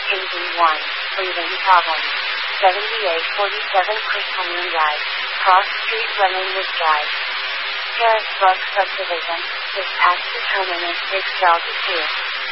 Engine 1, breathing problems. 7847 Crystalline Drive, Cross Street, Lemonwood Drive. Harrisburg Subdivision, dispatch to terminus 6 Delta 2.